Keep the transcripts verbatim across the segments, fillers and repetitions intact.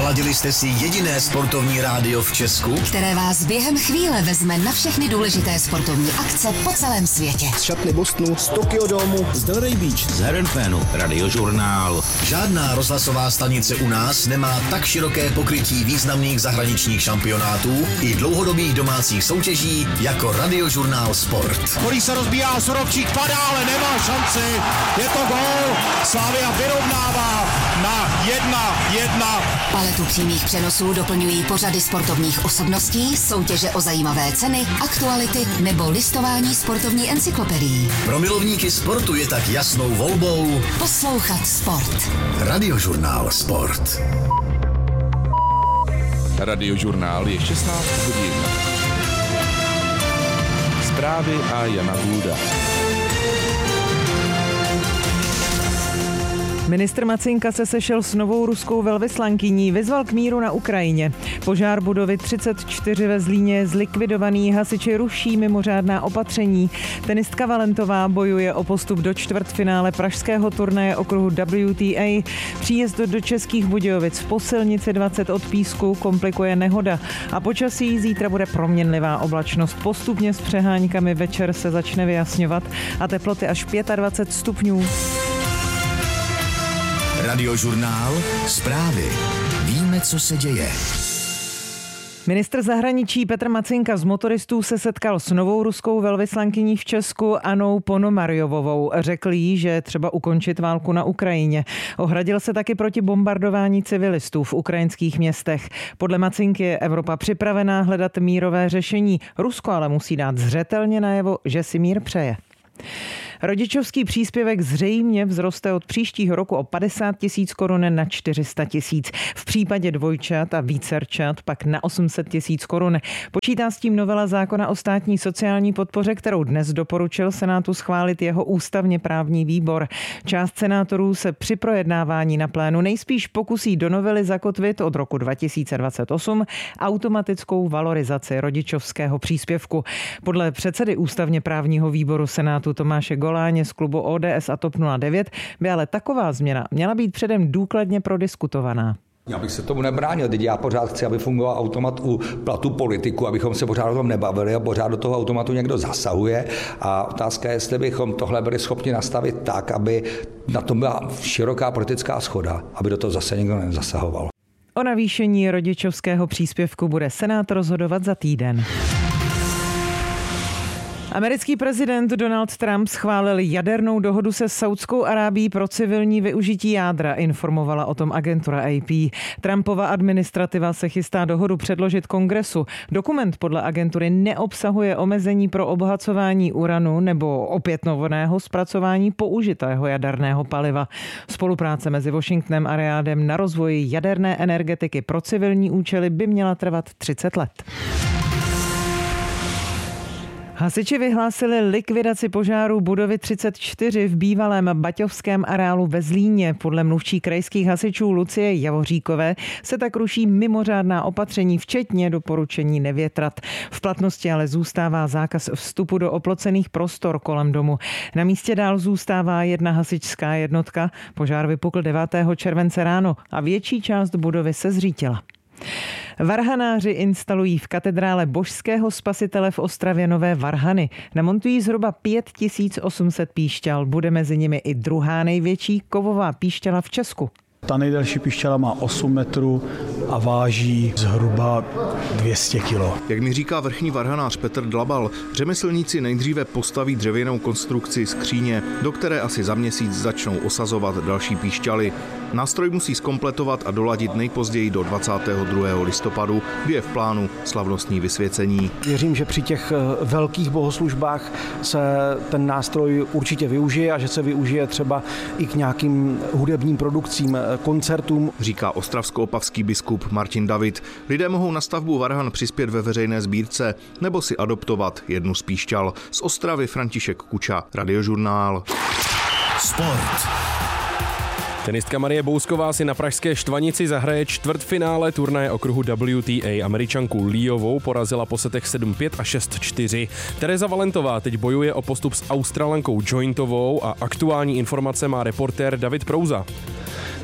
Naladili jste si jediné sportovní rádio v Česku, které vás během chvíle vezme na všechny důležité sportovní akce po celém světě. Z šatny Bostonu, z Tokyo Domu, z Delray Beach, z Herenfénu, Radiožurnál. Žádná rozhlasová stanice u nás nemá tak široké pokrytí významných zahraničních šampionátů i dlouhodobých domácích soutěží jako Radiožurnál Sport. Kolí se rozbíjá, Surovčík padá, ale nemá šanci. Je to gól. Slavia vyrovnává na jedna jedna. Paletu přímých přenosů doplňují pořady sportovních osobností, soutěže o zajímavé ceny, aktuality nebo listování sportovní encyklopedií. Pro milovníky sportu je tak jasnou volbou poslouchat sport. Radiožurnál Sport. Radiožurnál je šestnáct hodin. Zprávy a Jana Bůda. Ministr Macinka se sešel s novou ruskou velvyslankyní, vyzval k míru na Ukrajině. Požár budovy třicet čtyři ve Zlíně je zlikvidovaný, hasiči ruší mimořádná opatření. Tenistka Valentová bojuje o postup do čtvrtfinále pražského turnaje okruhu W T A. Příjezd do Českých Budějovic v Posilnici dvacet od Písku komplikuje nehoda. A počasí zítra bude proměnlivá oblačnost. Postupně s přeháňkami večer se začne vyjasňovat a teploty až dvacet pět stupňů. Radiožurnál, zprávy. Víme, co se děje. Ministr zahraničí Petr Macinka z motoristů se setkal s novou ruskou velvyslankyní v Česku Annou Ponomarjovovou. Řekl jí, že je třeba ukončit válku na Ukrajině. Ohradil se taky proti bombardování civilistů v ukrajinských městech. Podle Macinky je Evropa připravená hledat mírové řešení. Rusko ale musí dát zřetelně najevo, že si mír přeje. Rodičovský příspěvek zřejmě vzroste od příštího roku o padesát tisíc korun na čtyři sta tisíc. V případě dvojčat a vícerčat pak na osm set tisíc korun. Počítá s tím novela zákona o státní sociální podpoře, kterou dnes doporučil Senátu schválit jeho ústavně právní výbor. Část senátorů se při projednávání na plénu nejspíš pokusí do novely zakotvit od roku dva tisíce dvacet osm automatickou valorizaci rodičovského příspěvku. Podle předsedy ústavně právního výboru Senátu Tomáše Goláně z klubu O D S a TOP nula devět by ale taková změna měla být předem důkladně prodiskutovaná. Já bych se tomu nebránil, teď já pořád chci, aby fungoval automat u platu politiku, abychom se pořád o tom nebavili a pořád do toho automatu někdo zasahuje a otázka je, jestli bychom tohle byli schopni nastavit tak, aby na tom byla široká politická shoda, aby do toho zase někdo nezasahoval. O navýšení rodičovského příspěvku bude Senát rozhodovat za týden. Americký prezident Donald Trump schválil jadernou dohodu se Saudskou Arábií pro civilní využití jádra, informovala o tom agentura A P. Trumpova administrativa se chystá dohodu předložit Kongresu. Dokument podle agentury neobsahuje omezení pro obohacování uranu nebo opětovného zpracování použitého jaderného paliva. Spolupráce mezi Washingtonem a Riádem na rozvoji jaderné energetiky pro civilní účely by měla trvat třicet let. Hasiči vyhlásili likvidaci požáru budovy třicet čtyři v bývalém baťovském areálu ve Zlíně. Podle mluvčí krajských hasičů Lucie Javoříkové se tak ruší mimořádná opatření, včetně doporučení nevětrat. V platnosti ale zůstává zákaz vstupu do oplocených prostor kolem domu. Na místě dál zůstává jedna hasičská jednotka. Požár vypukl devátého července ráno a větší část budovy se zřítila. Varhanáři instalují v katedrále Božského spasitele v Ostravě nové varhany. Namontují zhruba pět tisíc osm set píšťal. Bude mezi nimi i druhá největší kovová píšťala v Česku. Ta nejdelší píšťala má osm metrů a váží zhruba dvě stě kilo. Jak mi říká vrchní varhanář Petr Dlabal, řemeslníci nejdříve postaví dřevěnou konstrukci skříně, do které asi za měsíc začnou osazovat další píšťaly. Nástroj musí zkompletovat a doladit nejpozději do dvacátého druhého listopadu, kdy je v plánu slavnostní vysvěcení. Věřím, že při těch velkých bohoslužbách se ten nástroj určitě využije a že se využije třeba i k nějakým hudebním produkcím, koncertům. Říká ostravsko-opavský biskup Martin David. Lidé mohou na stavbu varhan přispět ve veřejné sbírce nebo si adoptovat jednu z píšťal. Z Ostravy František Kuča, Radiožurnál. Sport. Tenistka Marie Bousková si na pražské Štvanici zahraje čtvrtfinále turnaje okruhu W T A. Američanku Liovou porazila po setech sedm pět a šest čtyři. Tereza Valentová teď bojuje o postup s Australankou Jointovou a aktuální informace má reportér David Prouza.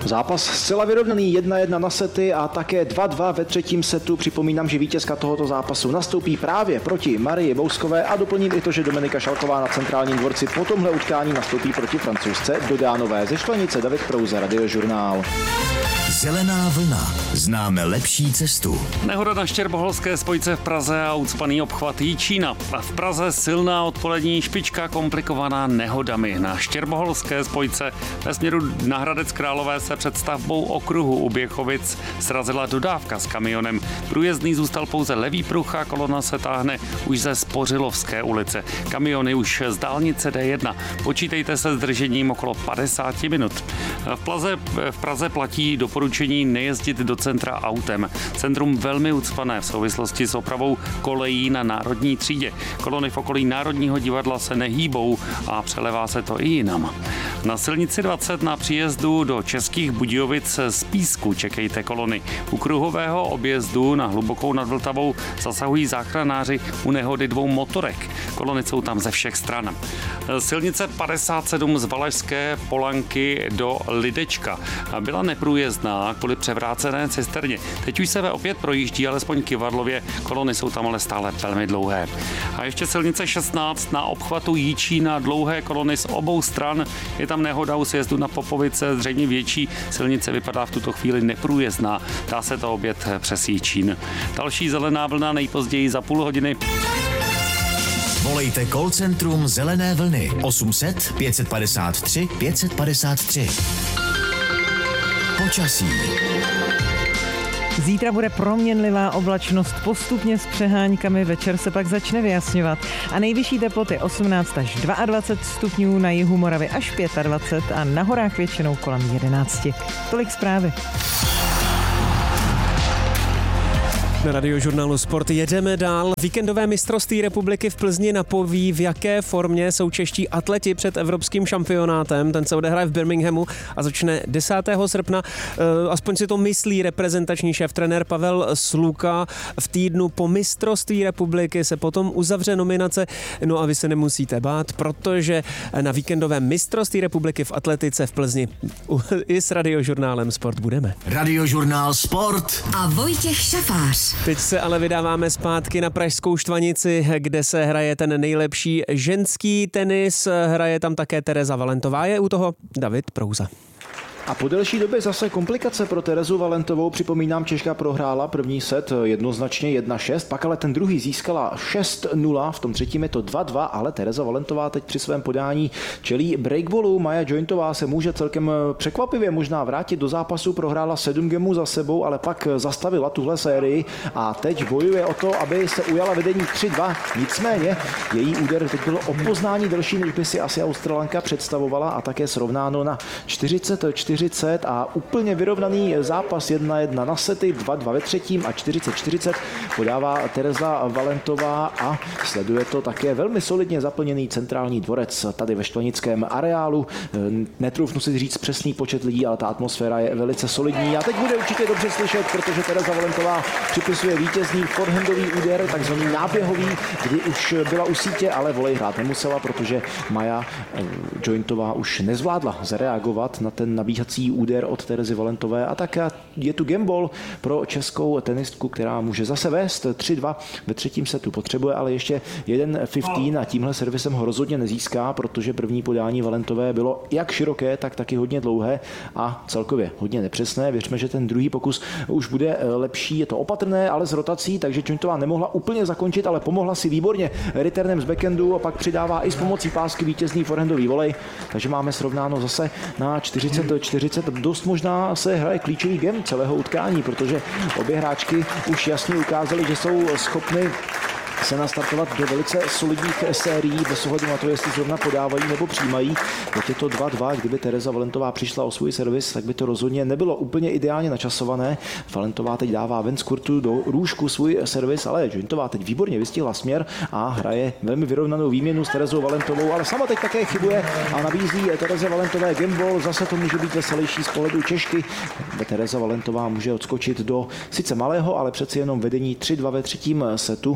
Zápas zcela vyrovnaný jedna jedna na sety a také dva dva ve třetím setu. Připomínám, že vítězka tohoto zápasu nastoupí právě proti Marii Bouskové a doplním i to, že Dominika Šalková na centrálním dvorci po tomhle utkání nastoupí proti Francouzce Dodánové. Ze Štvanice David Prouza, Radiožurnál. Zelená vlna. Známe lepší cestu. Nehoda na Štěrboholské spojce v Praze a ucpaný obchvat Jičína. A v Praze silná odpolední špička komplikovaná nehodami. Na Štěrboholské spojce ve směru na Hradec Králové se před stavbou okruhu u Běchovic srazila dodávka s kamionem. Průjezdný zůstal pouze levý pruh a kolona se táhne už ze Spořilovské ulice. Kamiony už z dálnice D jedna. Počítejte se s držením okolo padesát minut. V Praze, v Praze platí doporučení nejezdit do centra autem. Centrum velmi ucpané v souvislosti s opravou kolejí na Národní třídě. Kolony v okolí Národního divadla se nehýbou a přelevá se to i jinam. Na silnici dvacet na příjezdu do Českých Budějovic z Písku čekejte kolony. U kruhového objezdu na Hlubokou nad Vltavou zasahují záchranáři u nehody dvou motorek. Kolony jsou tam ze všech stran. Silnice padesát sedm z Valašské Polanky do Lidečka byla neprůjezdná kvůli převrácené cisterně. Teď už se opět projíždí, alespoň kyvadlově, kolony jsou tam ale stále velmi dlouhé. A ještě silnice šestnáct na obchvatu Jičína, dlouhé kolony z obou stran. Je tam nehoda u sjezdu na Popovice, zřejmě větší. Silnice vypadá v tuto chvíli neprůjezdná. Dá se to obět přes Jičín. Další zelená vlna nejpozději za půl hodiny. Volejte call centrum Zelené vlny osm set pět padesát tři pět padesát tři. Počasí. Zítra bude proměnlivá oblačnost postupně s přeháňkami, večer se pak začne vyjasňovat. A nejvyšší teploty osmnáct až dvacet dva stupňů, na jihu Moravy až dvacet pět a na horách většinou kolem jedenáct. Tolik zprávy. Na Radiožurnálu Sport jedeme dál. Víkendové mistrovství republiky v Plzni napoví, v jaké formě jsou čeští atleti před evropským šampionátem. Ten se odehraje v Birminghamu a začne desátého srpna. Aspoň si to myslí reprezentační šéf-trenér Pavel Sluka. V týdnu po mistrovství republiky se potom uzavře nominace. No a vy se nemusíte bát, protože na víkendovém mistrovství republiky v atletice v Plzni i s Radiožurnálem Sport budeme. Radiožurnál Sport a Vojtěch Šafář. Teď se ale vydáváme zpátky na pražskou Štvanici, kde se hraje ten nejlepší ženský tenis. Hraje tam také Tereza Valentová, je u toho David Prouza. A po delší době zase komplikace pro Terezu Valentovou. Připomínám, Češka prohrála první set jednoznačně jedna šest, pak ale ten druhý získala šest nula, v tom třetím je to dva dva, ale Tereza Valentová teď při svém podání čelí breakballu. Maja Jointová se může celkem překvapivě možná vrátit do zápasu, prohrála sedm gemů za sebou, ale pak zastavila tuhle sérii a teď bojuje o to, aby se ujala vedení tři dva. Nicméně její úder teď bylo o poznání delší, než by si asi Australanka představovala a také srovnáno na čtyřicet čtyři a úplně vyrovnaný zápas jedna jedna na sety, dva dva ve třetím a čtyřicet čtyřicet podává Tereza Valentová a sleduje to také velmi solidně zaplněný centrální dvorec tady ve štvanickém areálu. Netroufnu si říct přesný počet lidí, ale ta atmosféra je velice solidní a teď bude určitě dobře slyšet, protože Tereza Valentová připisuje vítězný forehandový úder, takzvaný náběhový, kdy už byla u sítě, ale volej hrát nemusela, protože Maja Jointová už nezvládla zareagovat na ten nabíhací úder od Terezy Valentové a tak je tu gameball pro českou tenistku, která může zase vést tři dva ve třetím setu. Potřebuje ale ještě jeden patnáct a tímhle servisem ho rozhodně nezíská, protože první podání Valentové bylo jak široké, tak taky hodně dlouhé a celkově hodně nepřesné. Věřme, že ten druhý pokus už bude lepší. Je to opatrné, ale s rotací, takže Jointová nemohla úplně zakončit, ale pomohla si výborně returnem z backhandu a pak přidává i s pomocí pásky vítězný forehandový volej. Takže máme srovnáno zase na čtyřicet čtyřicet. Dost možná se hraje klíčový game celého utkání, protože obě hráčky už jasně ukázaly, že jsou schopny se nastartovat do velice solidních sérií bez ohledu na to, jestli zrovna podávají nebo přijímají. Teď je to dva dva, kdyby Tereza Valentová přišla o svůj servis, tak by to rozhodně nebylo úplně ideálně načasované. Valentová teď dává ven z kurtu do růžku svůj servis, ale Jointová teď výborně vystihla směr a hraje velmi vyrovnanou výměnu s Terezou Valentovou, ale sama teď také chybuje a nabízí Tereze Valentové gameball. Zase to může být veselější z pohledu Češky. Tereza Valentová může odskočit do sice malého, ale přeci jenom vedení tři dva ve třetím setu. Potřebuje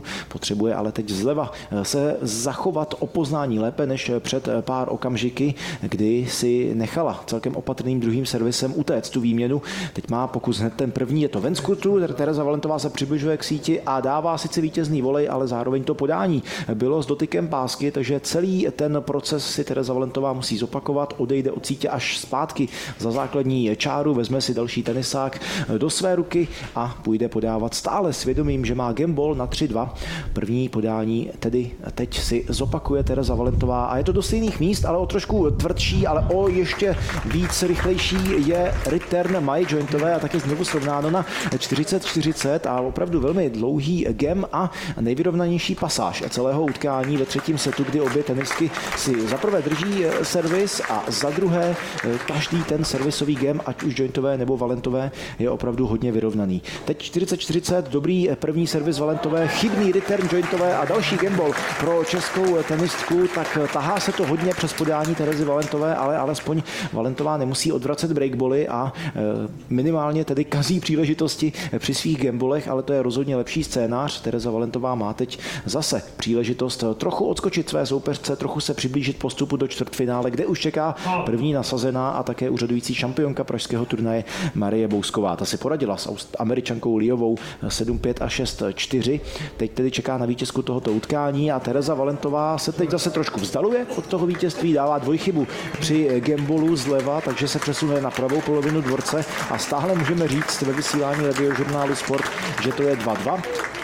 potřebuje ale teď zleva se zachovat o poznání lépe než před pár okamžiky, kdy si nechala celkem opatrným druhým servisem utéct tu výměnu. Teď má pokus hned ten první, je to ven z kurtu, Tereza Valentová se přibližuje k síti a dává sice vítězný volej, ale zároveň to podání bylo s dotykem pásky, takže celý ten proces si Tereza Valentová musí zopakovat, odejde od sítě až zpátky za základní čáru, vezme si další tenisák do své ruky a půjde podávat stále svědomím, že má gameball na tři dva. První podání tedy teď si zopakuje Tereza Valentová a je to do stejných míst, ale o trošku tvrdší, ale o ještě víc rychlejší je return Maji Jointové a také znovu srovnáno na čtyřicet čtyřicet a opravdu velmi dlouhý game a nejvyrovnanější pasáž celého utkání ve třetím setu, kdy obě tenistky si zaprvé drží servis a za druhé každý ten servisový game, ať už Jointové nebo Valentové, je opravdu hodně vyrovnaný. Teď čtyřicet čtyřicet, dobrý první servis Valentové, chybný return Jointové a další gameball pro českou tenistku, tak tahá se to hodně přes podání Terezy Valentové, ale alespoň Valentová nemusí odvracet breakbally a minimálně tedy kazí příležitosti při svých gameballech, ale to je rozhodně lepší scénář. Tereza Valentová má teď zase příležitost trochu odskočit své soupeřce, trochu se přiblížit postupu do čtvrtfinále, kde už čeká první nasazená a také úřadující šampionka pražského turnaje Marie Bousková. Ta si poradila s Američankou Liovou sedm pět a šest čtyři. Teď tedy čeká na vítězku tohoto utkání a Tereza Valentová se teď zase trošku vzdaluje od toho vítězství, dává dvojchybu při gamballu zleva, takže se přesune na pravou polovinu dvorce a stále můžeme říct ve vysílání radiožurnálu Sport, že to je dva dva.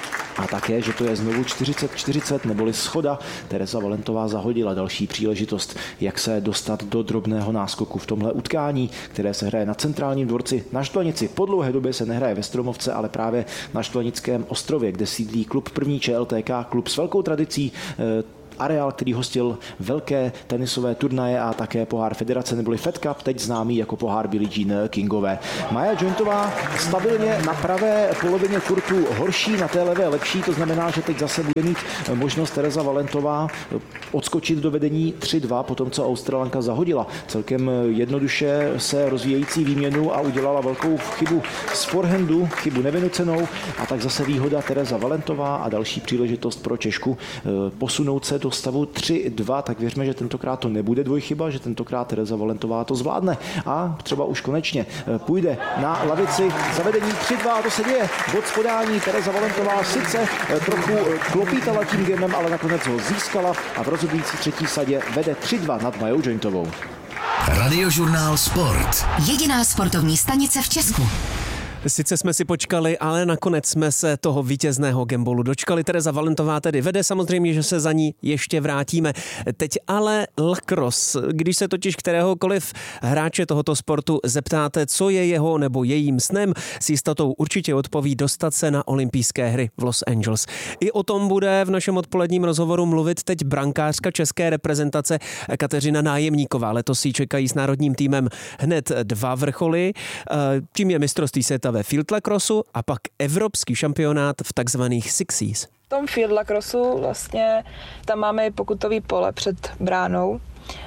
A také, že to je znovu čtyřicet čtyřicet neboli schoda. Tereza Valentová zahodila další příležitost, jak se dostat do drobného náskoku v tomhle utkání, které se hraje na centrálním dvorci na Štvanici. Po dlouhé době se nehraje ve Stromovce, ale právě na Štvanickém ostrově, kde sídlí klub první Č L T K, klub s velkou tradicí, areál, který hostil velké tenisové turnaje a také pohár federace neboli Fed Cup, teď známý jako pohár Billie Jean Kingové. Maja Jointová stabilně na pravé polovině kurtu horší, na té levé lepší, to znamená, že teď zase bude mít možnost Tereza Valentová odskočit do vedení tři dva po tom, co Australanka zahodila celkem jednoduše se rozvíjející výměnu a udělala velkou chybu z forehandu, chybu nevynucenou a tak zase výhoda Tereza Valentová a další příležitost pro Češku posunout se do stavu tři dva, tak věřme, že tentokrát to nebude dvojchyba, že tentokrát Tereza Valentová to zvládne a třeba už konečně půjde na lavici zavedení tři dva a to se děje. Bod z podání Tereza Valentová sice trochu klopítala tím gemem, ale nakonec ho získala a v rozhodující třetí sadě vede tři dva nad Majou Jointovou. Radiožurnál Sport. Jediná sportovní stanice v Česku. Sice jsme si počkali, ale nakonec jsme se toho vítězného gamballu dočkali. Tereza Valentová tedy vede, samozřejmě, že se za ní ještě vrátíme. Teď ale lacrosse. Když se totiž kteréhokoliv hráče tohoto sportu zeptáte, co je jeho nebo jejím snem, s jistotou určitě odpoví dostat se na olympijské hry v Los Angeles. I o tom bude v našem odpoledním rozhovoru mluvit teď brankářka české reprezentace Kateřina Nájemníková. Letos jí čekají s národním týmem hned dva vrcholy. Tím je mistrovství světa ve field lacrossu a pak evropský šampionát v takzvaných Sixies. V tom field lacrossu vlastně tam máme pokutový pole před bránou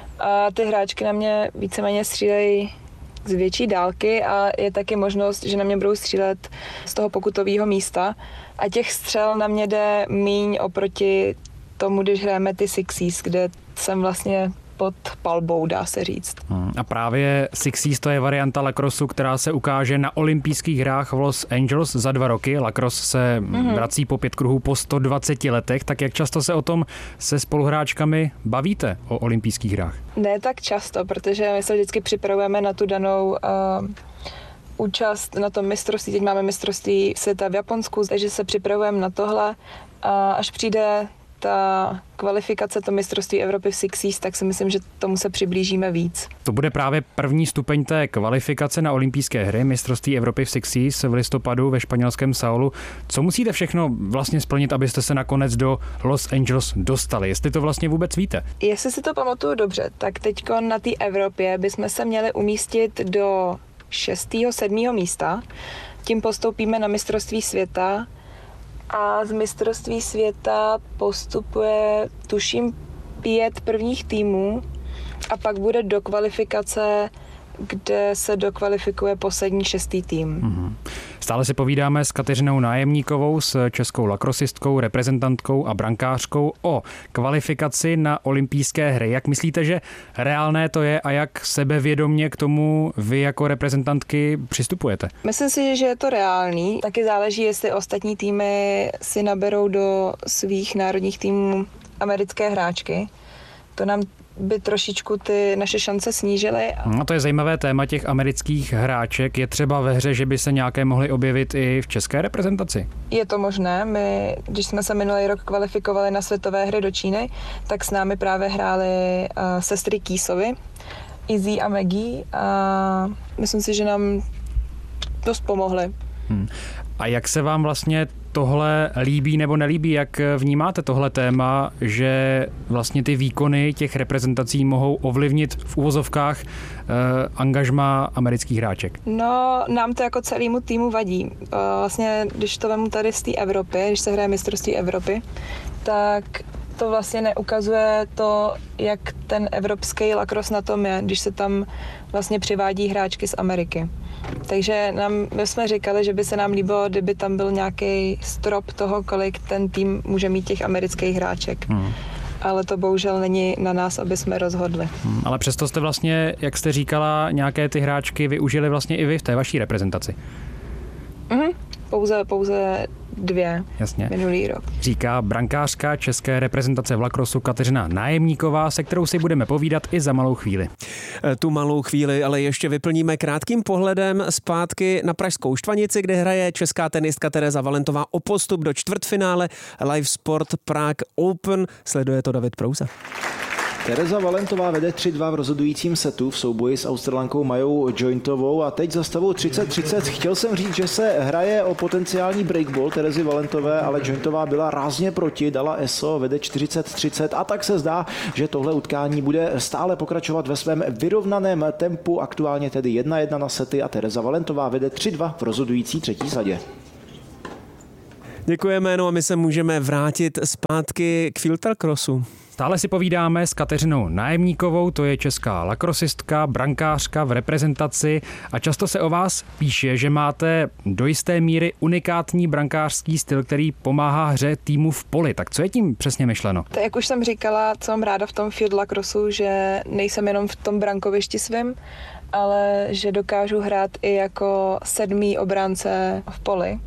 a ty hráčky na mě víceméně střílejí z větší dálky a je taky možnost, že na mě budou střílet z toho pokutového místa a těch střel na mě jde míň oproti tomu, když hrajeme ty Sixies, kde jsem vlastně pod palbou, dá se říct. Hmm. A právě Sixies to je varianta lacrossu, která se ukáže na olympijských hrách v Los Angeles za dva roky. Lacrosse se mm-hmm. vrací po pět kruhů po sto dvaceti letech. Tak jak často se o tom se spoluhráčkami bavíte o olympijských hrách? Ne tak často, protože my se vždycky připravujeme na tu danou uh, účast na tom mistrovství. Teď máme mistrovství světa v Japonsku, takže se připravujeme na tohle. A až přijde ta kvalifikace, to mistrovství Evropy v Sixies, tak si myslím, že tomu se přiblížíme víc. To bude právě první stupeň té kvalifikace na olympijské hry, mistrovství Evropy v Sixies v listopadu ve španělském Saulu. Co musíte všechno vlastně splnit, abyste se nakonec do Los Angeles dostali? Jestli to vlastně vůbec víte? Jestli si to pamatuju dobře, tak teďko na té Evropě bychom se měli umístit do šestého sedmého místa. Tím postoupíme na mistrovství světa. A z mistrovství světa postupuje, tuším, pět prvních týmů a pak bude do kvalifikace kde se dokvalifikuje poslední šestý tým. Mm-hmm. Stále si povídáme s Kateřinou Nájemníkovou, s českou lakrosistkou, reprezentantkou a brankářkou o kvalifikaci na olympijské hry. Jak myslíte, že reálné to je a jak sebevědomně k tomu vy jako reprezentantky přistupujete? Myslím si, že je to reálný. Taky záleží, jestli ostatní týmy si naberou do svých národních týmů americké hráčky. To nám by trošičku ty naše šance snížily. No, to je zajímavé téma těch amerických hráček. Je třeba ve hře, že by se nějaké mohly objevit i v české reprezentaci? Je to možné. My, když jsme se minulý rok kvalifikovali na světové hry do Číny, tak s námi právě hrály uh, sestry Kýsovy, Izzy a Maggie, a myslím si, že nám dost pomohly. Hmm. A jak se vám vlastně tohle líbí nebo nelíbí? Jak vnímáte tohle téma, že vlastně ty výkony těch reprezentací mohou ovlivnit v uvozovkách eh, angažmá amerických hráček? No, nám to jako celému týmu vadí. Vlastně, když to vemu tady z té Evropy, když se hraje mistrovství Evropy, tak to vlastně neukazuje to, jak ten evropský lacrosse na tom je, když se tam vlastně přivádí hráčky z Ameriky. Takže nám, my jsme říkali, že by se nám líbilo, kdyby tam byl nějaký strop toho, kolik ten tým může mít těch amerických hráček. Hmm. Ale to bohužel není na nás, aby jsme rozhodli. Hmm, ale přesto jste vlastně, jak jste říkala, nějaké ty hráčky využili vlastně i vy v té vaší reprezentaci. Mhm, pouze, pouze dvě. Jasně. Minulý rok. Říká brankářka české reprezentace v lacrossu Kateřina Nájemníková, se kterou si budeme povídat i za malou chvíli. Tu malou chvíli ale ještě vyplníme krátkým pohledem zpátky na pražskou Štvanici, kde hraje česká tenistka Tereza Valentová o postup do čtvrtfinále Live Sport Prague Open. Sleduje to David Prouza. Tereza Valentová vede tři dva v rozhodujícím setu v souboji s Australankou Majou Jointovou a teď za stavou třicet třicet. Chtěl jsem říct, že se hraje o potenciální breakball Terezy Valentové, ale Jointová byla rázně proti, dala E S O, vede čtyřicet třicet a tak se zdá, že tohle utkání bude stále pokračovat ve svém vyrovnaném tempu, aktuálně tedy jedna jedna na sety a Tereza Valentová vede tři dva v rozhodující třetí sadě. Děkujeme, no a my se můžeme vrátit zpátky k field crossu. Stále si povídáme s Kateřinou Nájemníkovou, to je česká lakrosistka, brankářka v reprezentaci a často se o vás píše, že máte do jisté míry unikátní brankářský styl, který pomáhá hře týmu v poli. Tak co je tím přesně myšleno? Tak jak už jsem říkala, co mám ráda v tom field lacrossu, že nejsem jenom v tom brankovišti svým, ale že dokážu hrát i jako sedmý obránce v poli.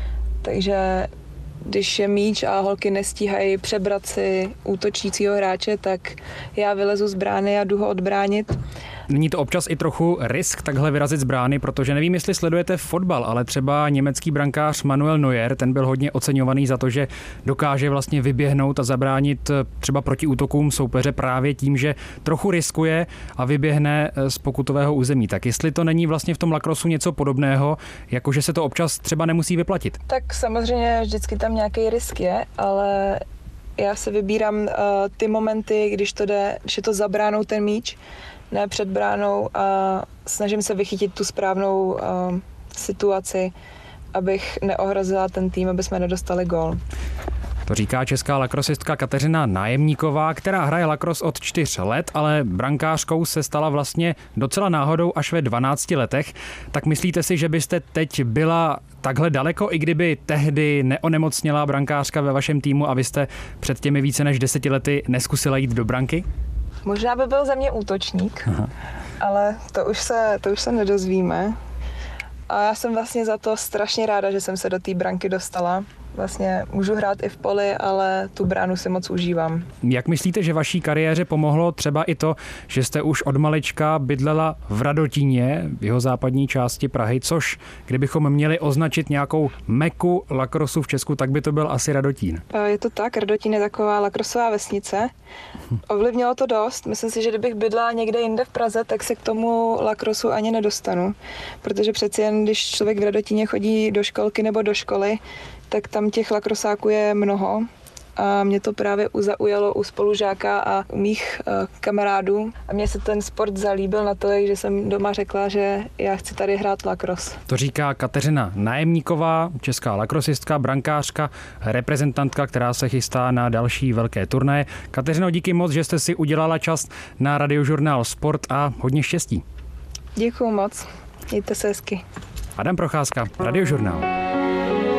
Takže když je míč a holky nestíhají přebrat si útočícího hráče, tak já vylezu z brány a jdu ho odbránit. Není to občas i trochu risk takhle vyrazit z brány, protože nevím, jestli sledujete fotbal, ale třeba německý brankář Manuel Neuer, ten byl hodně oceňovaný za to, že dokáže vlastně vyběhnout a zabránit třeba proti útokům soupeře právě tím, že trochu riskuje a vyběhne z pokutového území. Tak jestli to není vlastně v tom lacrossu něco podobného, jakože se to občas třeba nemusí vyplatit? Tak samozřejmě vždycky tam nějaký risk je, ale já se vybírám uh, ty momenty, když to jde, když je to za bránou ten míč, ne před bránou a snažím se vychytit tu správnou uh, situaci, abych neohrozila ten tým, aby jsme nedostali gól. To říká česká lakrosistka Kateřina Nájemníková, která hraje lacrosse od čtyř let, ale brankářkou se stala vlastně docela náhodou až ve dvanácti letech. Tak myslíte si, že byste teď byla takhle daleko, i kdyby tehdy neonemocněla brankářka ve vašem týmu a vy jste před těmi více než deseti lety neskusila jít do branky? Možná by byl za mě útočník, Aha. ale to už, se, to už se nedozvíme. A já jsem vlastně za to strašně ráda, že jsem se do té branky dostala. Vlastně můžu hrát i v poli, ale tu bránu si moc užívám. Jak myslíte, že vaší kariéře pomohlo třeba i to, že jste už od malička bydlela v Radotíně, v jeho západní části Prahy, což kdybychom měli označit nějakou meku lacrossu v Česku, tak by to byl asi Radotín. Je to tak, Radotín je taková lacrossová vesnice. Ovlivnilo to dost. Myslím si, že kdybych bydlela někde jinde v Praze, tak se k tomu lacrossu ani nedostanu. Protože přeci jen, když člověk v Radotíně chodí do školky nebo do školy, tak tam těch lacrosáků je mnoho a mě to právě zaujalo u spolužáka a u mých uh, kamarádů a mně se ten sport zalíbil natolik, že jsem doma řekla, že já chci tady hrát lacrosse. To říká Kateřina Nájemníková, česká lacrossistka, brankářka, reprezentantka, která se chystá na další velké turnaje. Kateřino, díky moc, že jste si udělala čas na Radiožurnál Sport a hodně štěstí. Děkuju moc. Mějte se hezky. Adam Procházka, Radiožurnál.